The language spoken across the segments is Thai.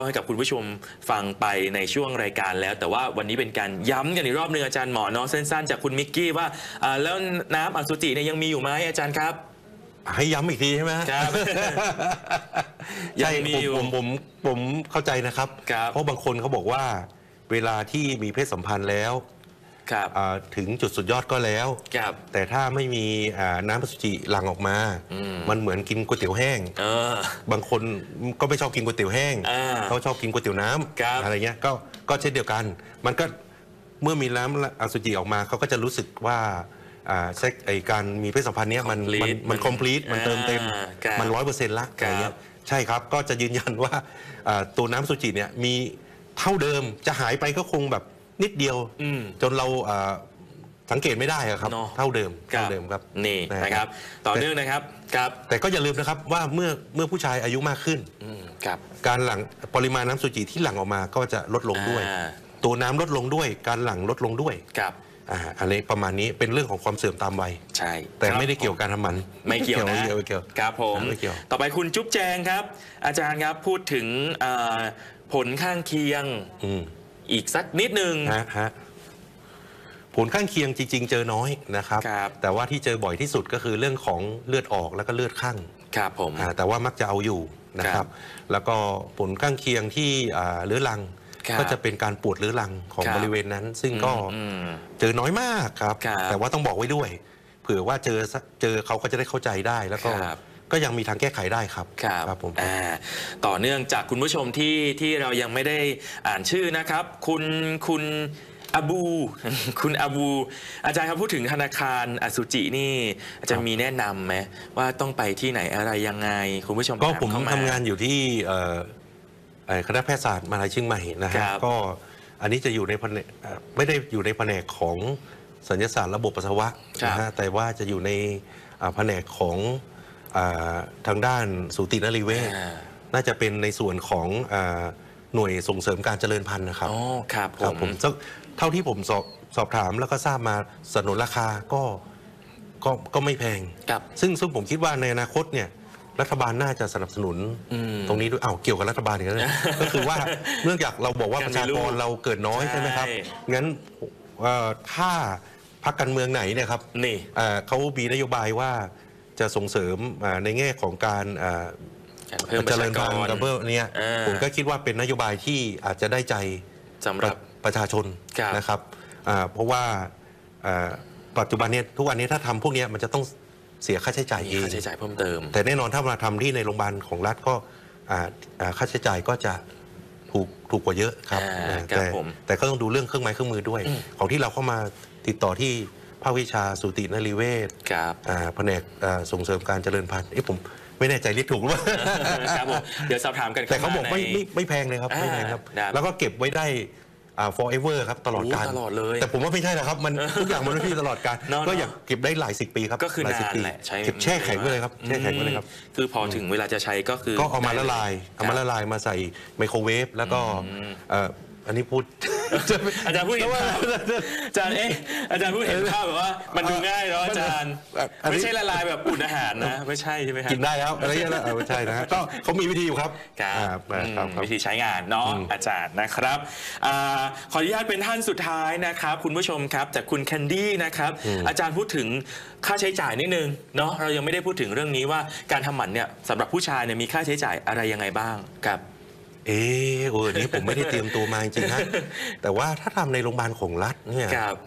ให้กับคุณผู้ชมฟังไปในช่วงรายการแล้วแต่ว่าวันนี้เป็นการย้ำกันอีกรอบหนึ่งอาจารย์หมอเนาะสั้นๆจากคุณมิกกี้ว่าแล้วน้ำอสุจิเนี่ยยังมีอยู่ไหมอาจารย์ครับให้ย้ำอีกทีใช่ไหมครับใช่ผมเข้าใจนะครับเพราะบางคนเขาบอกว่าเวลาที่มีเพศสัมพันธ์แล้วถึงจุดสุดยอดก็แล้วแต่ถ้าไม่มีน้ำอสุจิหลั่งออกมามันเหมือนกินก๋วยเตี๋ยวแห้งบางคนก็ไม่ชอบกินก๋วยเตี๋ยวแห้งเขาชอบกินก๋วยเตี๋ยวน้ำอะไรเงี้ยก็เช่นเดียวกันมันก็เมื่อมีน้ำอสุจิออกมาเขาก็จะรู้สึกว่าการมีเพศสัมพันธ์เนี้ยมันคอมพลีทมันเติมเต็มมัน100%ละอะไรเงี้ยใช่ครับก็จะยืนยันว่าตัวน้ำอสุจิเนี่ยมีเท่าเดิมจะหายไปก็คงแบบนิดเดียวจนเราสังเกตไม่ได้ครับเท่าเดิมครับนี่นะครับต่อเนื่องนะครับแต่ก็อย่าลืมนะครับว่าเมื่อผู้ชายอายุมากขึ้นการหลั่งปริมาณน้ำอสุจิที่หลั่งออกมาก็จะลดลงด้วยตัวน้ำลดลงด้วยการหลั่งลดลงด้วยอะไรประมาณนี้เป็นเรื่องของความเสื่อมตามวัยใช่แต่ไม่ได้เกี่ยวกับการทำหมันไม่เกี่ยวนะครับผมต่อไปคุณจุ๊บแจงครับอาจารย์ครับพูดถึงผลข้างเคียงอีกสักนิดนึงผลข้างเคียงจริงๆเจอน้อยนะครับแต่ว่าที่เจอบ่อยที่สุดก็คือเรื่องของเลือดออกแล้วก็เลือดข้างครับผมแต่ว่ามักจะเอาอยู่นะครับแล้วก็ผลข้างเคียงที่เรื้อรังก็จะเป็นการปวดเรื้อรังของบริเวณนั้นซึ่งก็เจอน้อยมากครับแต่ว่าต้องบอกไว้ด้วยเผื่อว่าเจอเขาก็จะได้เข้าใจได้แล้วก็ยังมีทางแก้ไขได้ครับครับผมต่อเนื่องจากคุณผู้ชมที่เรายังไม่ได้อ่านชื่อนะครับคุณอาบูคุณอาบูอาจารย์ครับพูดถึงธนาคารอสุจินี่อาจารย์มีแนะนำไหมว่าต้องไปที่ไหนอะไรยังไงคุณผู้ชมก็ผมทำงานอยู่ที่คณะแพทยศาสตร์มหาวิทยาลัยเชียงใหม่นะฮะก็อันนี้จะอยู่ในไม่ได้อยู่ในแผนกของศัลยศาสตร์ระบบปัสสาวะนะฮะแต่ว่าจะอยู่ในแผนกของทางด้านสูตินรีเวชน่าจะเป็นในส่วนของหน่วยส่งเสริมการเจริญพันธุ์นะครับครับผมเท่าที่ผมสอบถามแล้วก็ทราบมาสนนราคาก็ไม่แพงซึ่งผมคิดว่าในอนาคตเนี่ยรัฐบาลน่าจะสนับสนุนตรงนี้ด้วยเกี่ยวกับรัฐบาลอีกแล้วก็คือว่าเนื่องจากเราบอกว่าประชากรเราเกิดน้อยใช่ไหมครับงั้นถ้าพรรคการเมืองไหนเนี่ยครับเขามีนโยบายว่าจะส่งเสริมในแง่ของการเจริญพันธุ์กับเพิ่มเนี่ยผมก็คิดว่าเป็นนโยบายที่อาจจะได้ใจสำหรับประชาชนนะครับเพราะว่าปัจจุบันนี้ทุกวันนี้ถ้าทำพวกนี้มันจะต้องเสียค่าใช้จ่ายเองค่าใช้จ่ายเพิ่มเติมแต่แน่นอนถ้ามาทำที่ในโรงพยาบาลของรัฐก็ค่าใช้จ่ายก็จะถูกกว่าเยอะครับแต่ก็ต้องดูเรื่องเครื่องไม้เครื่องมือด้วยของที่เราเข้ามาติดต่อที่ภาควิชาสูตินรีเวชแผนกส่งเสริมการเจริญพันธุ์ผมไม่แน่ใจเรียกถูกหรือเปล่าครับผมเดี๋ยวสอบถามกันแต่เขาบอกไม่แพงเลยครับไม่แพงครับแล้วก็เก็บไว้ได้forever ครับตลอดกาลแต่ผมว่าไม่ใช่นะครับมันทุกอย่างมันไม่ใช่ตลอดกาลก็อยากเก็บได้หลายสิบปีครับก็คือนานแหละเก็บแช่แข็งไว้เลยครับแช่แข็งไว้เลยครับคือพอถึงเวลาจะใช้ก็คือก็เอามาละลายมาใส่ไมโครเวฟแล้วก็อันนี้พูดอาจารย์พูดเห็นภาพอาจารย์อาจารย์พูดเห็นภาพแบบว่ามันดูง่ายเนาะอาจารย์ไม่ใช่ละลายแบบอุ่นอาหารนะไม่ใช่ใช่ไหมครับกินได้ครับอะไรอย่างเงี้ยไม่ใช่นะก็เขามีวิธีอยู่ครับวิธีใช้งานเนาะอาจารย์นะครับขออนุญาตเป็นท่านสุดท้ายนะครับคุณผู้ชมครับจากคุณแคนดี้นะครับอาจารย์พูดถึงค่าใช้จ่ายนิดนึงเนาะเรายังไม่ได้พูดถึงเรื่องนี้ว่าการทำหมันเนี่ยสำหรับผู้ชายเนี่ยมีค่าใช้จ่ายอะไรยังไงบ้างครับนี้ผมไม่ได้เตรียมตัวมาจริงๆนะแต่ว่าถ้าทำในโรงพยาบาลของรัฐเนี่ย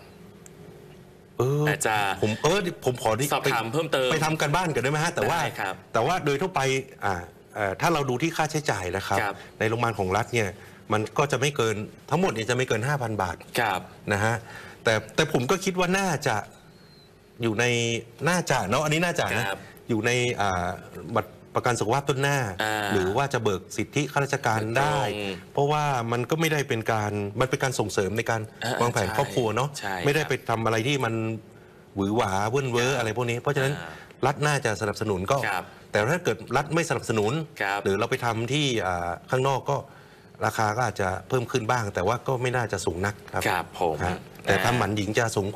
ผมขอสอบถามเพิ่มเติมไปทำกันบ้านกันได้ไหมฮะแต่ว่าโดยทั่วไปถ้าเราดูที่ค่าใช้จ่ายนะครับในโรงพยาบาลของรัฐเนี่ยมันก็จะไม่เกินทั้งหมดเนี่ยจะไม่เกิน 5,000 บาทนะฮะแต่ผมก็คิดว่าน่าจะอยู่ในน่าจะเนาะอันนี้น่าจะนะอยู่ในบัตรประกันสุขภาพต้นหน้าหรือว่าจะเบิกสิทธิข้าราชการได้เพราะว่ามันก็ไม่ได้เป็นมันเป็นการส่งเสริมในการวางแผนครอบครัวเนาะไม่ได้ไปทำอะไรที่มันหวือหวาเว่นเว้ออะไรพวกนี้เพราะฉะนั้นรัฐน่าจะสนับสนุนก็แต่ถ้าเกิดรัฐไม่สนับสนุนหรือเราไปทำที่ข้างนอกก็ราคาก็อาจจะเพิ่มขึ้นบ้างแต่ว่าก็ไม่น่าจะสูงนักครับผมแต่ทำหมันหญิงจะสูงกว่า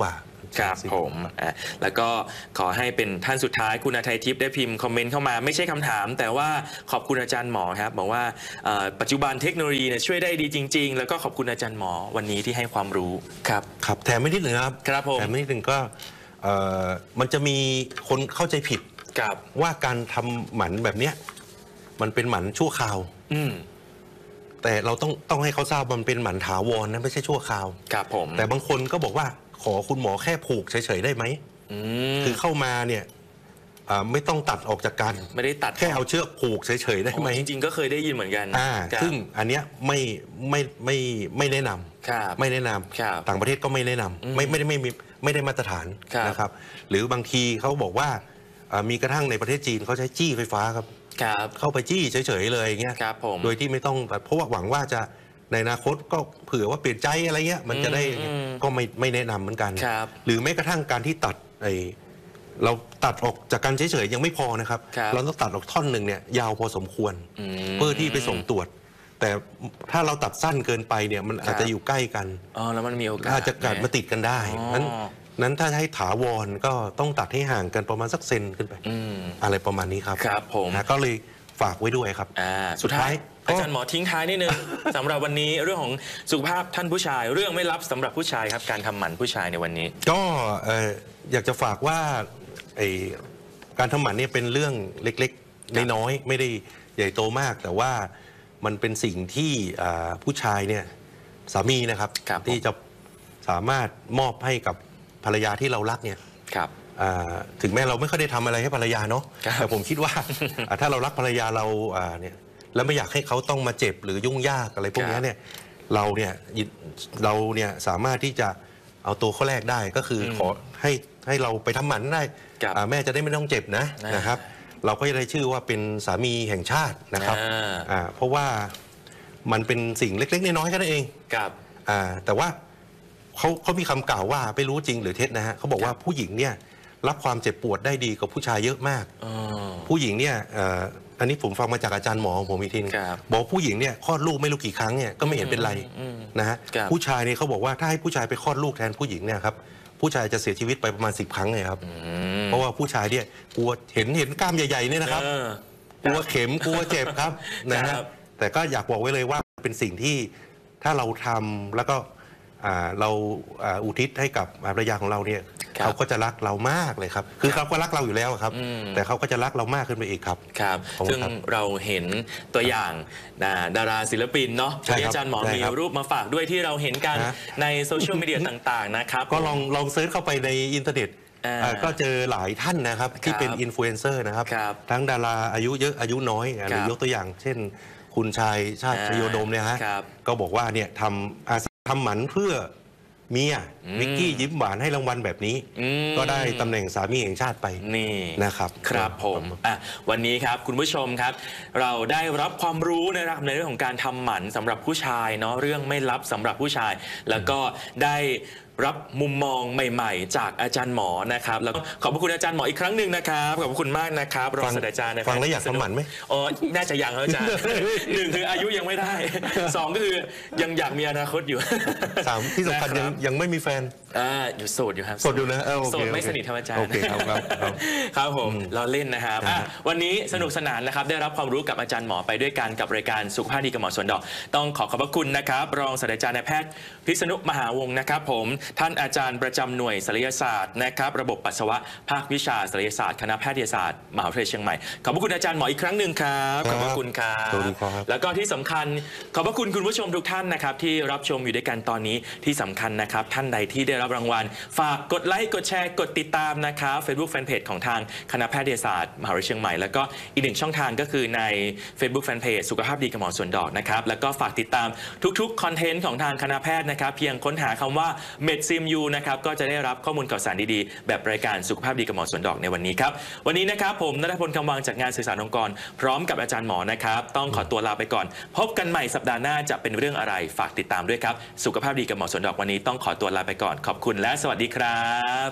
ครับผมแล้วก็ขอให้เป็นท่านสุดท้ายคุณอาทัยทิพย์ได้พิมพ์คอมเมนต์เข้ามาไม่ใช่คำถามแต่ว่าขอบคุณอาจารย์หมอครับบอกว่าปัจจุบันเทคโนโลยีเนี่ยช่วยได้ดีจริงๆแล้วก็ขอบคุณอาจารย์หมอวันนี้ที่ให้ความรู้ครับครับแถมไม่นิดหนึ่งครับแถมไม่นิดหนึ่งก็มันจะมีคนเข้าใจผิดว่าการทำหมันแบบเนี้ยมันเป็นหมันชั่วคราวแต่เราต้องให้เขาทราบมันเป็นหมันถาวรนะไม่ใช่ชั่วคราวครับผมแต่บางคนก็บอกว่าขอคุณหมอแค่ผูกเฉยๆได้ไหมคือเข้ามาเนี่ยไม่ต้องตัดออกจากกันไม่ได้ตัดแค่เอาเชือกผูกเฉยๆได้ไหมจริงๆก็เคยได้ยินเหมือนกันซึ่งอันเนี้ยไม่แนะนำไม่แนะนำต่างประเทศก็ไม่แนะนำไม่ได้มาตรฐานนะครับหรือบางทีเขาบอกว่ามีกระทั่งในประเทศจีนเขาใช้จี้ไฟฟ้าครับเข้าไปจี้เฉยๆเลยอย่างเงี้ยโดยที่ไม่ต้องเพราะว่าหวังว่าจะในอนาคตก็เผื่อว่าเปลี่ยนใจอะไรเงี้ยมันจะได้ก็ไม่แนะนำเหมือนกันหรือแม้กระทั่งการที่ตัดเราตัดออกจากกันเฉยๆยังไม่พอนะครับเราต้องตัดออกท่อนหนึ่งเนี่ยยาวพอสมควรเพื่อที่ไปส่งตรวจแต่ถ้าเราตัดสั้นเกินไปเนี่ยมันอาจจะอยู่ใกล้กันแล้วมันมีโอกาสอาจจะกัดมาติดกันได้นั้นถ้าให้ถาวรก็ต้องตัดให้ห่างกันประมาณสักเซนขึ้นไปอะไรประมาณนี้ครับครับผมก็เลยฝากไว้ด้วยครับสุดท้ายอาจารย์หมอทิ้งท้ายนิดนึงสำหรับวันนี้เรื่องของสุขภาพท่านผู้ชายเรื่องไม่ลับสำหรับผู้ชายครับการทำหมันผู้ชายในวันนี้ก็อยากจะฝากว่าการทำหมันเนี่ยเป็นเรื่องเล็กๆน้อยๆไม่ได้ใหญ่โตมากแต่ว่ามันเป็นสิ่งที่ผู้ชายเนี่ยสามีนะครับที่จะสามารถมอบให้กับภรรยาที่เรารักเนี่ยถึงแม้เราไม่ค่อยได้ทำอะไรให้ภรรยาเนาะแต่ผมคิดว่าถ้าเรารักภรรยาเราเนี่ยแล้วไม่อยากให้เขาต้องมาเจ็บหรือยุ่งยากอะไรพวกนี้เนี่ยเราเนี่ยสามารถที่จะเอาตัวข้อแรกได้ก็คือขอให้เราไปทำหมันได้แม่จะได้ไม่ต้องเจ็บนะครับ เราก็จะได้ชื่อว่าเป็นสามีแห่งชาตินะครับเพราะว่ามันเป็นสิ่งเล็กๆน้อยๆแค่นั้นเองแต่ว่าเขามีคำกล่าวว่าไม่รู้จริงหรือเท็จนะฮะเขาบอกว่าผู้หญิงเนี่ยรับความเจ็บปวดได้ดีกว่าผู้ชายเยอะมากผู้หญิงเนี่ยอันนี้ผมฟังมาจากอาจารย์หมอของผมอีกทีนึงบอกผู้หญิงเนี่ยคลอดลูกไม่รู้กี่ครั้งเนี่ยก็ไม่เห็นเป็นไรนะฮะผู้ชายเนี่ยเขาบอกว่าถ้าให้ผู้ชายไปคลอดลูกแทนผู้หญิงเนี่ยครับผู้ชายจะเสียชีวิตไปประมาณ10 ครั้งเลยครับเพราะว่าผู้ชายเนี่ยกลัวเห็นกล้ามใหญ่ๆเนี่ยนะครับกลัวเข็มกลัวเจ็บครับนะฮะแต่ก็อยากบอกไว้เลยว่าเป็นสิ่งที่ถ้าเราทำแล้วก็เราอุทิศให้กับภรรยาของเราเนี่ยเขาก็จะรักเรามากเลยครับคือเขาก็รักเราอยู่แล้วครับแต่เขาก็จะรักเรามากขึ้นไปอีกครับซึ่งเราเห็นตัวอย่างดาราศิลปินเนาะที่อาจารย์หมอมีรูปมาฝากด้วยที่เราเห็นกันในโซเชียลมีเดียต่างๆนะครับก็ลองเซิร์ชเข้าไปในอินเทอร์เน็ตก็เจอหลายท่านนะครับที่เป็นอินฟลูเอนเซอร์นะครับทั้งดาราอายุเยอะอายุน้อยหรือยกตัวอย่างเช่นคุณชายชาติชโยดมเนี่ยฮะก็บอกว่าเนี่ยทำหมันเพื่อเมียวิกกี้ยิ้มหวานให้รางวัลแบบนี้ก็ได้ตำแหน่งสามีแห่งชาติไปนี่นะครับครับผมวันนี้ครับคุณผู้ชมครับเราได้รับความรู้นะครับในเรื่องของการทำหมันสำหรับผู้ชายเนาะเรื่องไม่ลับสำหรับผู้ชายแล้วก็ได้รับมุมมองใหม่ๆจากอาจารย์หมอนะครับแล้วก็ขอบคุณอาจารย์หมออีกครั้งหนึ่งนะครับขอบคุณมากนะครับรองศาสตราจารย์ฟังแล้วอยากทำหมันไหมน่าจะยังครับอาจารย์หนึ่งคืออายุยังไม่ได้สองก็คือยังอยากมีอนาคตอยู่สามที่สำคัญยังไม่มีแฟนอยู่โสดอยู่ครับโสดอยู่นะโสดไม่สนิทธรรมอาจารย์ครับผมเราเล่นนะครับวันนี้สนุกสนานนะครับได้รับความรู้กับอาจารย์หมอไปด้วยกันกับรายการสุขภาพดีกับหมอสวนดอกต้องขอบพระคุณนะครับรองศาสตราจารย์นายแพทย์พิษณุมหาวงศ์นะครับผมท่านอาจารย์ประจำหน่วยศัลยศาสตร์นะครับระบบปัสสาวะภาควิชาศัลยศาสตร์คณะแพทยศาสตร์มหาวิทยาลัยเชียงใหม่ขอบพระคุณอาจารย์หมออีกครั้งหนึ่งครับขอบพระคุณครับแล้วก็ที่สำคัญขอบพระคุณคุณผู้ชมทุกท่านนะครับที่รับชมอยู่ด้วยกันตอนนี้ที่สำคัญนะครับท่านใดที่ได้รับรางวัลฝากกดไลค์กดแชร์กดติดตามนะครับ Facebook Fanpage ของทางคณะแพทยศาสตร์มหาวิทยาลัยเชียงใหม่แล้วก็อีกหนึ่งช่องทางก็คือใน Facebook Fanpage สุขภาพดีกับหมอสวนดอกนะครับแล้วก็ฝากติดตามทุกๆคอนเทนต์ของทางคณะแพทย์นะครับเพียงค้นหาคำว่า MedSimU นะครับก็จะได้รับข้อมูลข่าวสารดีๆแบบรายการสุขภาพดีกับหมอสวนดอกในวันนี้ครับวันนี้นะครับผมณัฐพล คำวังจากงานสื่อสารองค์กรพร้อมกับอาจารย์หมอนะครับต้องขอตัวลาไปก่อนพบกันใหม่สัปดาห์หน้าจะเป็นเรื่องอะไรฝากติดตามด้วยครับสุขภาพดีกับหมอสวนดอกวันนี้ต้องขอตัวลาไปก่อนขอบคุณและสวัสดีครับ